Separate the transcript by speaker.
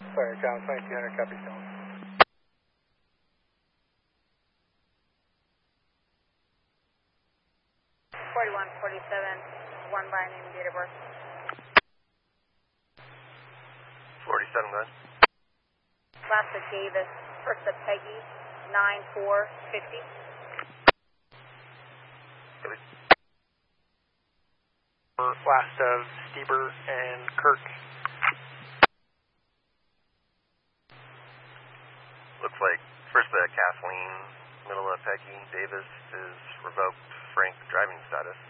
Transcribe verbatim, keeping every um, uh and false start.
Speaker 1: Sorry, John, twenty-two hundred, copy Stone.
Speaker 2: forty-one forty-seven, one by name and date of birth.
Speaker 3: forty-seven, go ahead.
Speaker 2: Last of Davis, first of Peggy, nine four fifty.
Speaker 4: Last of Steber and Kirk.
Speaker 3: Looks like first of Kathleen, middle of Peggy, Davis is revoked Frank driving status.